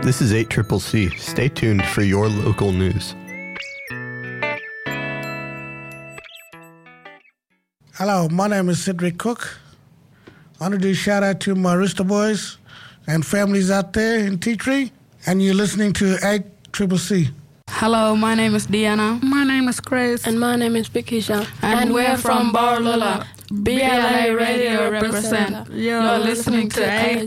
This is 8CCC. Stay tuned for your local news. Hello, my name is Cedric Cook. I want to do a shout out to my Rooster Boys and families out there in Tea Tree, and you're listening to 8CCC. Hello, my name is Diana. My name is Grace. And my name is Bikisha. And we're from Barlola. BLA Radio represent. You're listening to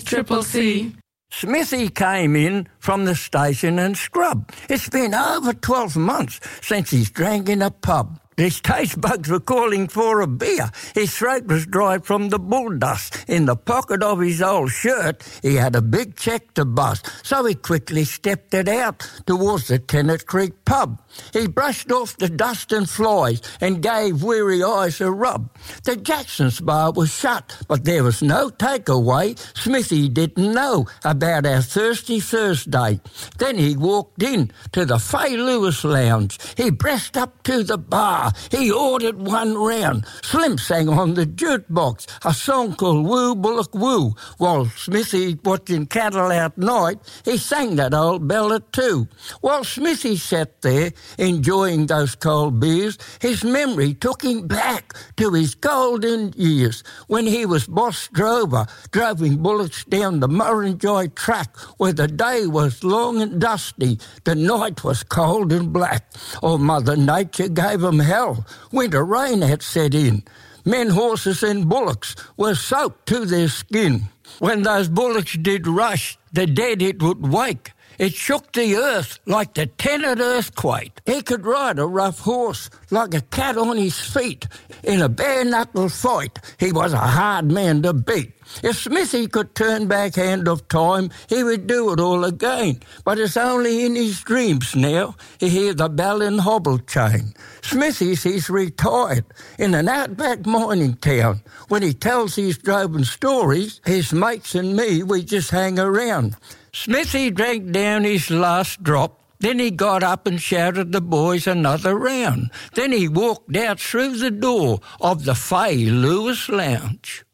8CCC. Smithy came in from the station and scrubbed. It's been over 12 months since he's drank in a pub. His taste buds were calling for a beer. His throat was dry from the bull dust. In the pocket of his old shirt, he had a big cheque to bust, so he quickly stepped it out towards the Tennant Creek pub. He brushed off the dust and flies and gave weary eyes a rub. The Jackson's bar was shut, but there was no takeaway. Smithy didn't know about our Thirsty Thursday. Then he walked in to the Fay Lewis Lounge. He pressed up to the bar. He ordered one round. Slim sang on the jukebox a song called Woo Bullock Woo. While Smithy watching Cattle Out Night, he sang that old bella too. While Smithy sat there enjoying those cold beers, his memory took him back to his golden years when he was boss drover, driving bullocks down the Murrumbidgee track where the day was long and dusty, the night was cold and black. Oh, Mother Nature gave him hell. Winter rain had set in. Men, horses and bullocks were soaked to their skin. When those bullocks did rush, the dead it would wake. It shook the earth like the Tennant earthquake. He could ride a rough horse like a cat on his feet. In a bare-knuckle fight, he was a hard man to beat. If Smithy could turn back hand of time, he would do it all again. But it's only in his dreams now he hears the bell and hobble chain. He's retired in an outback mining town. When he tells his droving stories, his mates and me, we just hang around. Smithy drank down his last drop. Then he got up and shouted the boys another round. Then he walked out through the door of the Fay Lewis Lounge.